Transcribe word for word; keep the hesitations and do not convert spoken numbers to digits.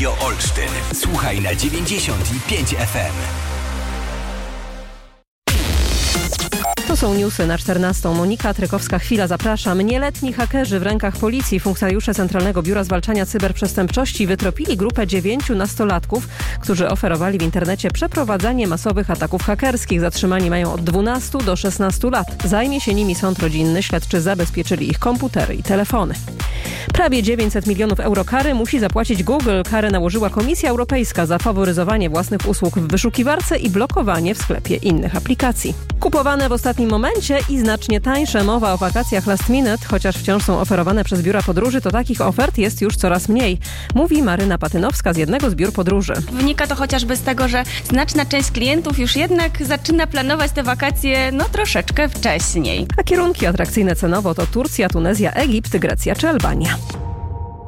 Radio Olsztyn. Słuchaj na dziewięćdziesiąt pięć F M. To są newsy na czternastą. Monika Trykowska-Chwila, zapraszam. Nieletni hakerzy w rękach policji, funkcjonariusze Centralnego Biura Zwalczania Cyberprzestępczości wytropili grupę dziewięciu nastolatków, którzy oferowali w internecie przeprowadzanie masowych ataków hakerskich. Zatrzymani mają od dwunastu do szesnastu lat. Zajmie się nimi sąd rodzinny. Śledczy zabezpieczyli ich komputery i telefony. Prawie dziewięćset milionów euro kary musi zapłacić Google. Karę nałożyła Komisja Europejska za faworyzowanie własnych usług w wyszukiwarce i blokowanie w sklepie innych aplikacji. Kupowane w ostatnim momencie i znacznie tańsze. Mowa o wakacjach last minute, chociaż wciąż są oferowane przez biura podróży, to takich ofert jest już coraz mniej, mówi Maryna Patynowska z jednego z biur podróży. Wynika to chociażby z tego, że znaczna część klientów już jednak zaczyna planować te wakacje no troszeczkę wcześniej. A kierunki atrakcyjne cenowo to Turcja, Tunezja, Egipt, Grecja czy Albania.